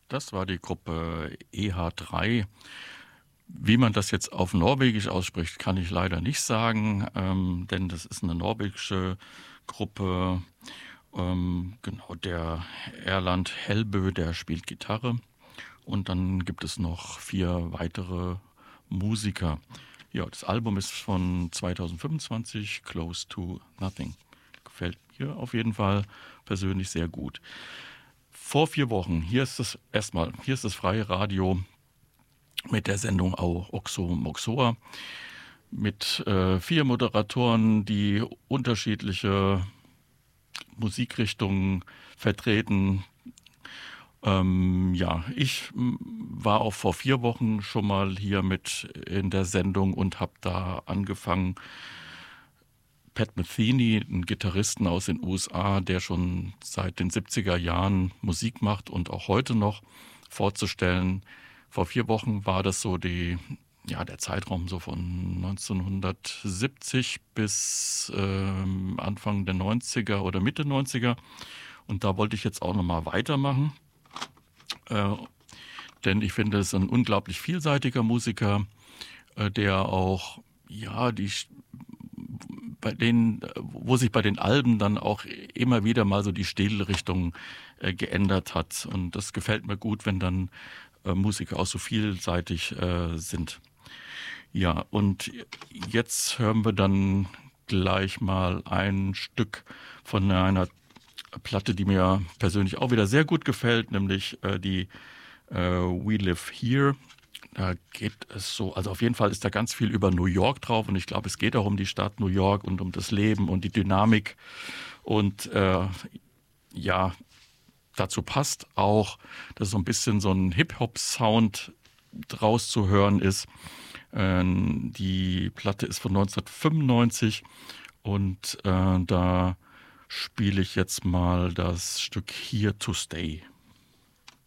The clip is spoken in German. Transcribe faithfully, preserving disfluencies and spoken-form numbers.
Das war die Gruppe E H drei. Wie man das jetzt auf Norwegisch ausspricht, kann ich leider nicht sagen, ähm, denn das ist eine norwegische Gruppe. Ähm, genau, der Erland Hellbø, der spielt Gitarre. Und dann gibt es noch vier weitere Musiker. Ja, das Album ist von zwanzig fünfundzwanzig, Close to Nothing. Gefällt mir auf jeden Fall persönlich sehr gut. Vor vier Wochen, hier ist es erstmal, hier ist das freie Radio mit der Sendung auch Oxo Moxoa mit äh, vier Moderatoren, die unterschiedliche Musikrichtungen vertreten. Ähm, ja, ich m, war auch vor vier Wochen schon mal hier mit in der Sendung und habe da angefangen, Pat Metheny, einen Gitarristen aus den U S A, der schon seit den siebziger Jahren Musik macht und auch heute noch, vorzustellen. Vor vier Wochen war das so die, ja, der Zeitraum so von neunzehnhundertsiebzig bis ähm, Anfang der neunziger oder Mitte neunziger. Und da wollte ich jetzt auch nochmal weitermachen, äh, denn ich finde, es ist ein unglaublich vielseitiger Musiker, äh, der auch, ja, die bei denen, wo sich bei den Alben dann auch immer wieder mal so die Stilrichtung äh, geändert hat. Und das gefällt mir gut, wenn dann äh, Musiker auch so vielseitig äh, sind. Ja, und jetzt hören wir dann gleich mal ein Stück von einer Platte, die mir persönlich auch wieder sehr gut gefällt, nämlich äh, die äh, We Live Here. Da geht es so, also auf jeden Fall ist da ganz viel über New York drauf und ich glaube, es geht auch um die Stadt New York und um das Leben und die Dynamik. Und äh, ja, dazu passt auch, dass so ein bisschen so ein Hip-Hop-Sound draus zu hören ist. Äh, die Platte ist von neunzehnhundertfünfundneunzig und äh, da spiele ich jetzt mal das Stück Here to Stay.